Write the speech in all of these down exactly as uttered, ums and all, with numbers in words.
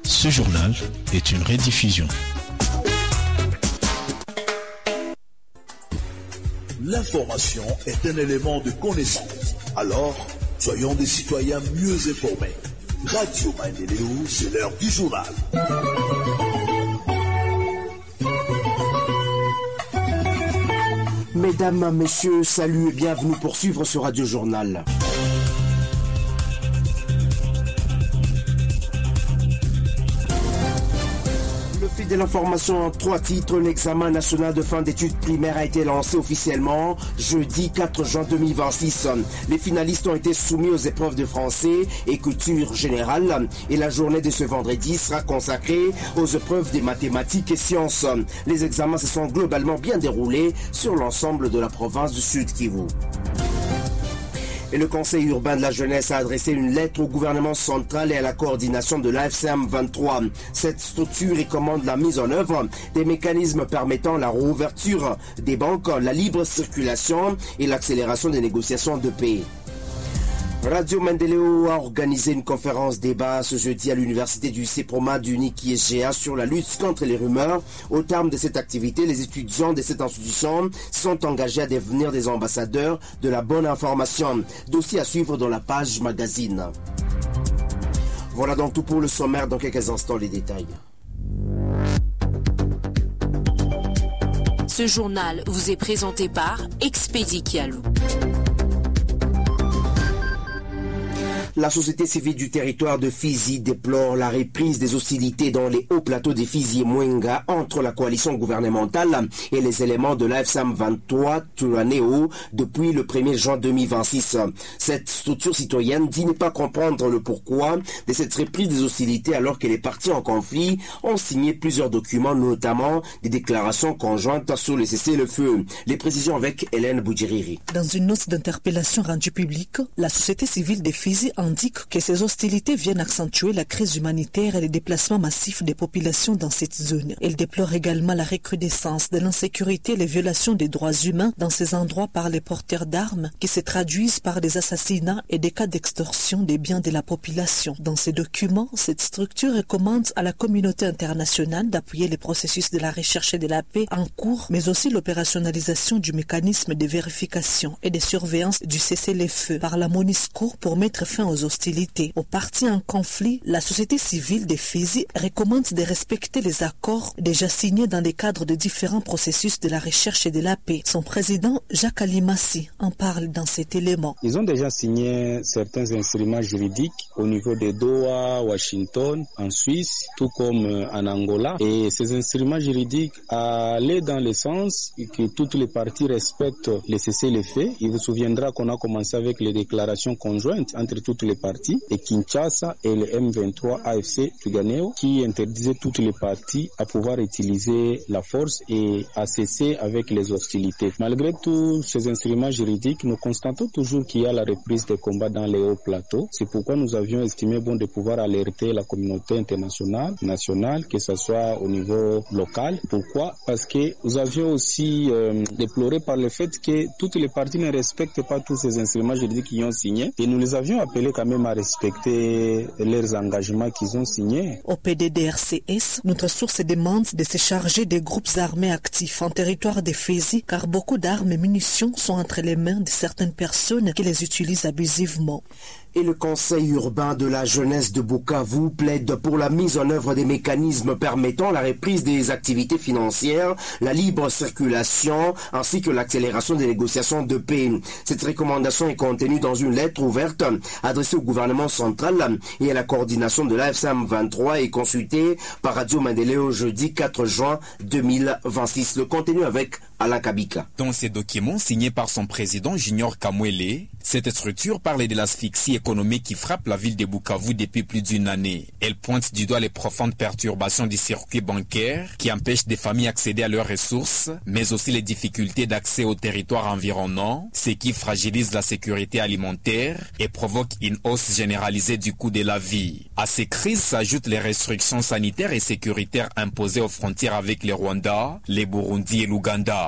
Ce journal est une rediffusion. L'information est un élément de connaissance. Alors, soyons des citoyens mieux informés. Radio Maendeleo, c'est l'heure du journal. Mesdames, Messieurs, salut et bienvenue pour suivre ce Radio Journal. De l'information en trois titres, l'examen national de fin d'études primaires a été lancé officiellement jeudi quatre juin deux mille vingt-six. Les finalistes ont été soumis aux épreuves de français et culture générale et la journée de ce vendredi sera consacrée aux épreuves des mathématiques et sciences. Les examens se sont globalement bien déroulés sur l'ensemble de la province du Sud Kivu. Et le Conseil urbain de la jeunesse a adressé une lettre au gouvernement central et à la coordination de l'A F C M vingt-trois. Cette structure recommande la mise en œuvre des mécanismes permettant la réouverture des banques, la libre circulation et l'accélération des négociations de paix. Radio Maendeleo a organisé une conférence débat ce jeudi à l'université du CEPROMA du Niki-Ejea sur la lutte contre les rumeurs. Au terme de cette activité, les étudiants de cette institution sont engagés à devenir des ambassadeurs de la bonne information. Dossier à suivre dans la page magazine. Voilà donc tout pour le sommaire. Dans quelques instants, les détails. Ce journal vous est présenté par Expedi Kialou. La société civile du territoire de Fizi déplore la reprise des hostilités dans les hauts plateaux des Fizi et Mwenga entre la coalition gouvernementale et les éléments de l'A F C M vingt-trois Turaneo depuis le premier juin deux mille vingt-six. Cette structure citoyenne dit ne pas comprendre le pourquoi de cette reprise des hostilités alors que les partis en conflit ont signé plusieurs documents, notamment des déclarations conjointes sur le cessez-le-feu. Les précisions avec Hélène Boudjiriri. Dans une note d'interpellation rendue publique, la société civile des Fizi indique que ces hostilités viennent accentuer la crise humanitaire et les déplacements massifs des populations dans cette zone. Elle déplore également la recrudescence de l'insécurité et les violations des droits humains dans ces endroits par les porteurs d'armes qui se traduisent par des assassinats et des cas d'extorsion des biens de la population. Dans ces documents, cette structure recommande à la communauté internationale d'appuyer les processus de la recherche et de la paix en cours, mais aussi l'opérationnalisation du mécanisme de vérification et de surveillance du cessez-le-feu par la MONUSCO pour mettre fin aux hostilités. Aux parties en conflit, la société civile des Fizi recommande de respecter les accords déjà signés dans le cadre de différents processus de la recherche et de la paix. Son président, Jacques Alimassi, en parle dans cet élément. Ils ont déjà signé certains instruments juridiques au niveau de Doha, Washington, en Suisse, tout comme en Angola. Et ces instruments juridiques allaient dans le sens que toutes les parties respectent les cessez-le-feu. Il vous souviendra qu'on a commencé avec les déclarations conjointes entre toutes les parties et Kinshasa et le M vingt-trois A F C Tuganeo qui interdisaient toutes les parties à pouvoir utiliser la force et à cesser avec les hostilités. Malgré tous ces instruments juridiques, nous constatons toujours qu'il y a la reprise des combats dans les hauts plateaux. C'est pourquoi nous avions estimé bon de pouvoir alerter la communauté internationale, nationale, que ce soit au niveau local. Pourquoi? Parce que nous avions aussi euh, déploré par le fait que toutes les parties ne respectent pas tous ces instruments juridiques qu'ils ont signés et nous les avions appelés quand même à respecter leurs engagements qu'ils ont signés. Au P D D R C S, notre source demande de se charger des groupes armés actifs en territoire des Fizi car beaucoup d'armes et munitions sont entre les mains de certaines personnes qui les utilisent abusivement. Et le Conseil urbain de la jeunesse de Bukavu plaide pour la mise en œuvre des mécanismes permettant la reprise des activités financières, la libre circulation ainsi que l'accélération des négociations de paix. Cette recommandation est contenue dans une lettre ouverte adressée au gouvernement central et à la coordination de l'A F C M vingt-trois et consultée par Radio Maendeleo jeudi quatre juin deux mille vingt-six. Le contenu avec Alain Kabika. Dans ces documents signés par son président Junior Kamwele, cette structure parle de l'asphyxie économique qui frappe la ville de Bukavu depuis plus d'une année. Elle pointe du doigt les profondes perturbations du circuit bancaire qui empêchent des familles d'accéder à leurs ressources, mais aussi les difficultés d'accès aux territoires environnants, ce qui fragilise la sécurité alimentaire et provoque une hausse généralisée du coût de la vie. À ces crises s'ajoutent les restrictions sanitaires et sécuritaires imposées aux frontières avec le Rwanda, le Burundi et l'Ouganda.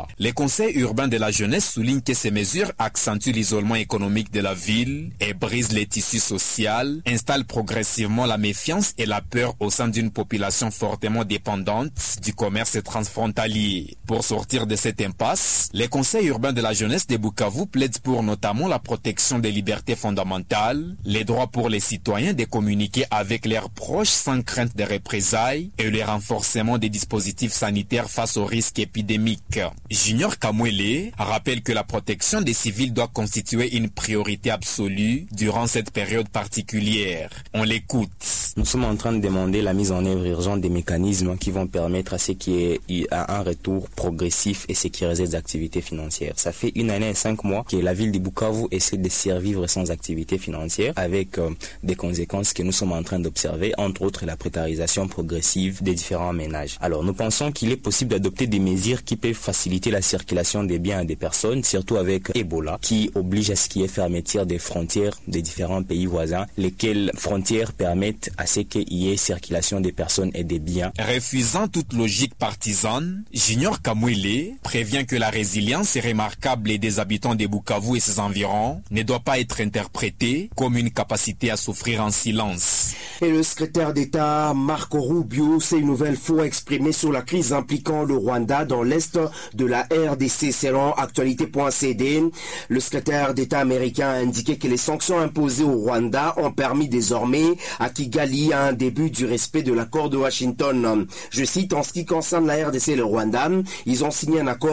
Rwanda. Le conseil urbain de la jeunesse souligne que ces mesures accentuent l'isolement économique de la ville et brisent les tissus sociaux, installent progressivement la méfiance et la peur au sein d'une population fortement dépendante du commerce transfrontalier. Pour sortir de cette impasse, le conseil urbain de la jeunesse de Bukavu plaide pour notamment la protection des libertés fondamentales, les droits pour les citoyens de communiquer avec leurs proches sans crainte de représailles et le renforcement des dispositifs sanitaires face aux risques épidémiques. Junior Kamwele rappelle que la protection des civils doit constituer une priorité absolue durant cette période particulière. On l'écoute. Nous sommes en train de demander la mise en œuvre urgente des mécanismes qui vont permettre à ce qu'il y ait un retour progressif et sécurisé des activités financières. Ça fait une année et cinq mois que la ville de Bukavu essaie de survivre sans activité financière avec euh, des conséquences que nous sommes en train d'observer, entre autres la précarisation progressive des différents ménages. Alors nous pensons qu'il est possible d'adopter des mesures qui peuvent faciliter la circulation des biens et des personnes, surtout avec Ebola, qui oblige à ce qu'il y ait fermeture des frontières des différents pays voisins, lesquelles frontières permettent à ce qu'il y ait circulation des personnes et des biens. Refusant toute logique partisane, Junior Kamwele prévient que la résilience remarquable des habitants de Bukavu et ses environs ne doit pas être interprétée comme une capacité à souffrir en silence. Et le secrétaire d'État Marco Rubio s'est une nouvelle fois exprimé sur la crise impliquant le Rwanda dans l'est de la R D C selon actualité point c d. Le secrétaire d'État américain a indiqué que les sanctions imposées au Rwanda ont permis désormais à Kigali un début du respect de l'accord de Washington. Je cite, en ce qui concerne la R D C et le Rwanda, ils ont signé un accord